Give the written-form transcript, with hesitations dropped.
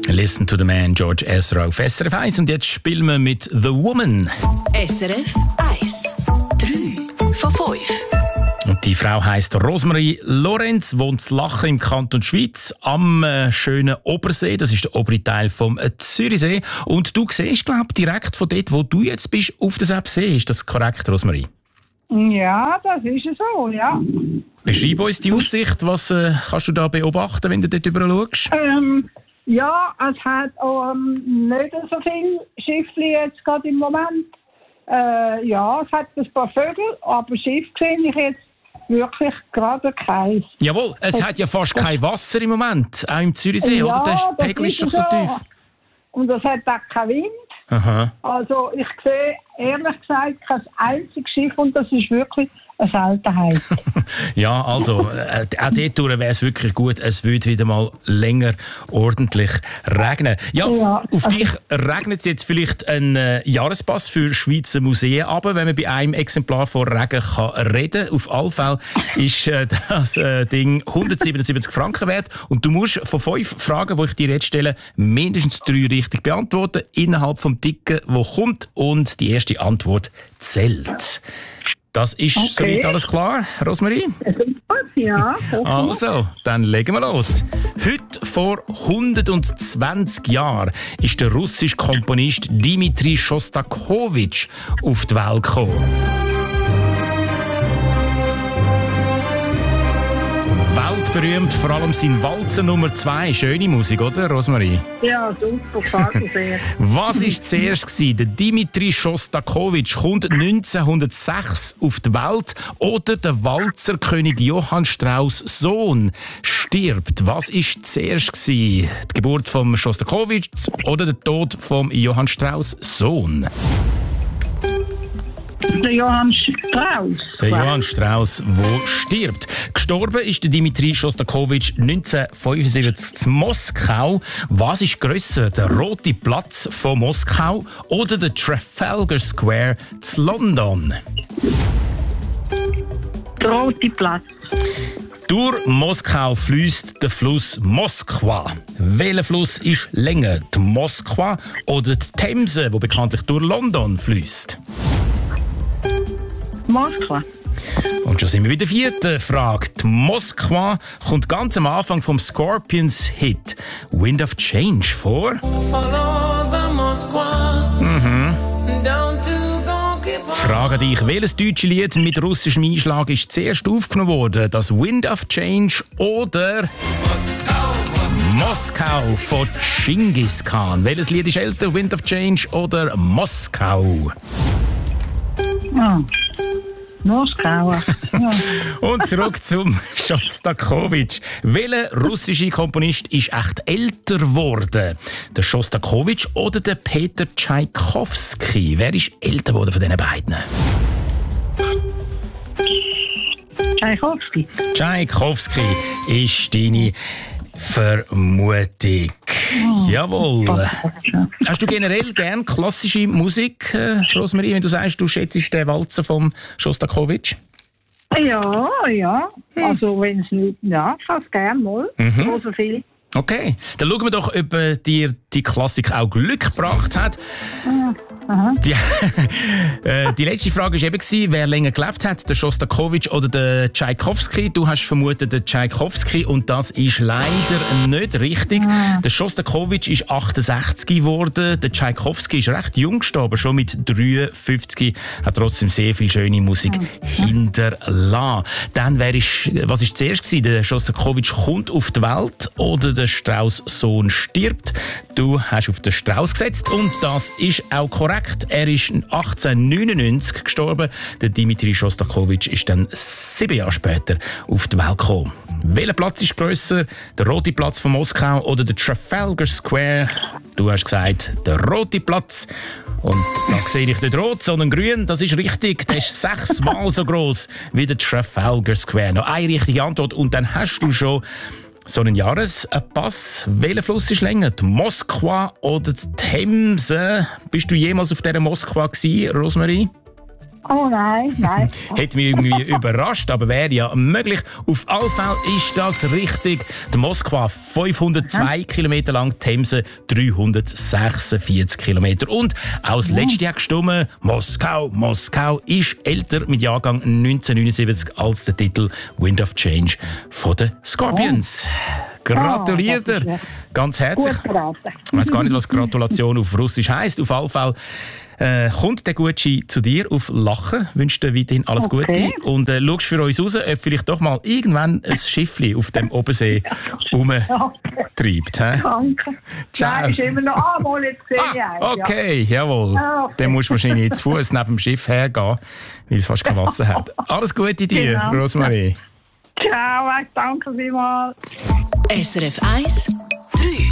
Listen to the Man, George Ezra auf SRF 1. Und jetzt spielen wir mit The Woman. SRF 1. 3 von 5. Und die Frau heisst Rosemarie Lorenz, wohnt in Lachen im Kanton Schweiz am schönen Obersee. Das ist der obere Teil vom Zürichsee. Und du siehst, glaube ich, direkt von dort, wo du jetzt bist, auf den See. Ist das korrekt, Rosemarie? Ja, das ist so, ja. Beschreib uns die Aussicht. Was kannst du da beobachten, wenn du dort drüber schaust? Ja, es hat auch nicht so viele Schiffli jetzt gerade im Moment. Ja, es hat ein paar Vögel, aber Schiff sehe ich jetzt wirklich gerade keins. Jawohl, es hat ja fast kein Wasser im Moment, auch im Zürichsee, oder? Der Pegel ist doch so tief. Und es hat auch keinen Wind. Aha. Also ich sehe ehrlich gesagt kein einziges Schiff und das ist wirklich eine Seltenheit. Ja, also auch dort wäre es wirklich gut, es würde wieder mal länger ordentlich regnen. Ja, auf dich regnet es jetzt vielleicht ein Jahrespass für Schweizer Museen, aber wenn man bei einem Exemplar von Regen kann reden, auf alle Fälle ist das Ding 177 Franken wert und du musst von 5 Fragen, die ich dir jetzt stelle, mindestens 3 richtig beantworten, innerhalb vom Ticken, wo kommt, und die erste Antwort zählt. Das ist soweit alles klar, Rosemarie? Ja. Also, dann legen wir los. Heute vor 120 Jahren ist der russische Komponist Dmitri Schostakowitsch auf die Welt gekommen. Weltberühmt, vor allem sein Walzer Nummer 2. Schöne Musik, oder, Rosemarie? Ja, super, gefällt mir sehr. Was war zuerst? Der Dmitri Schostakowitsch kommt 1906 auf die Welt oder der Walzerkönig Johann Strauss' Sohn stirbt? Was war zuerst? Die Geburt von Schostakowitsch oder der Tod von Johann Strauss' Sohn? Der Johann Strauss. Der Johann Strauss, der stirbt. Gestorben ist der Dmitri Schostakowitsch 1975 in Moskau. Was ist grösser, der Rote Platz von Moskau oder der Trafalgar Square in London? Der Rote Platz. Durch Moskau fließt der Fluss Moskwa. Welcher Fluss ist länger, die Moskwa oder die Themse, die bekanntlich durch London fließt? Moskwa. Und schon sind wir bei der 4. Frage. Die Moskwa kommt ganz am Anfang vom Scorpions-Hit Wind of Change vor. Frage dich, welches deutsche Lied mit russischem Einschlag ist zuerst aufgenommen worden? Das Wind of Change oder Moskau von Genghis Khan? Welches Lied ist älter, Wind of Change oder Moskau? Ja. Moskau. Ja. Und zurück zum Schostakowitsch. Welcher russische Komponist ist echt älter geworden? Der Schostakowitsch oder der Peter Tschaikowski? Wer ist älter geworden von diesen beiden? Tschaikowski. Tschaikowski ist deine Vermutung. Jawohl. Hast du generell gern klassische Musik, Rosemarie, wenn du sagst, du schätzt den Walzer vom Schostakowitsch? Ja. Also wenn es nicht, ja, ich kann es gerne mal. So viel. Okay, dann schauen wir doch, ob dir die Klassik auch Glück gebracht hat. Die letzte Frage war eben, wer länger gelebt hat, der Schostakowitsch oder der Tschaikowski. Du hast vermutet den Tschaikowski und das ist leider nicht richtig. Der Schostakowitsch ist 68 geworden, der Tschaikowski ist recht jung gestorben, schon mit 53, hat trotzdem sehr viel schöne Musik hinterlassen. Dann was ist zuerst gewesen? Der Schostakowitsch kommt auf die Welt oder der Strauss' Sohn stirbt? Du hast auf den Strauss gesetzt und das ist auch korrekt. Er ist 1899 gestorben. Der Dmitri Schostakowitsch ist dann 7 Jahre später auf die Welt gekommen. Welcher Platz ist grösser? Der Rote Platz von Moskau oder der Trafalgar Square? Du hast gesagt, der Rote Platz. Und da sehe ich nicht rot, sondern grün. Das ist richtig. Der ist 6-mal so gross wie der Trafalgar Square. Noch eine richtige Antwort und dann hast du schon so einen Jahrespass. Welcher Fluss ist länger? Die Moskwa oder die Themse? Bist du jemals auf dieser Moskwa gewesen, Rosemarie? Oh nein. Hätte mich irgendwie überrascht, aber wäre ja möglich. Auf alle Fälle ist das richtig. Die Moskwa 502 Kilometer lang, Themse 346 Kilometer. Und auch das letzte Jahr gestimmt, Moskau ist älter mit Jahrgang 1979 als der Titel Wind of Change von den Scorpions. Gratuliert dir ganz herzlich. Gut verraten. Ich weiss gar nicht, was Gratulation auf Russisch heisst. Auf alle Fälle kommt der Gucci zu dir auf Lachen. Wünsche dir weiterhin alles Gute. Und schaust für uns raus, ob vielleicht doch mal irgendwann ein Schiffli auf dem Obensee rumtreibt. Danke. Ciao. Nein, ist immer noch mal jetzt gesehen. Okay, jawohl. Okay. Dann musst du wahrscheinlich zu Fuß neben dem Schiff hergehen, weil es fast kein Wasser hat. Alles Gute dir, Genau. Rosmarie. Ciao, danke vielmals. SRF 1, 3.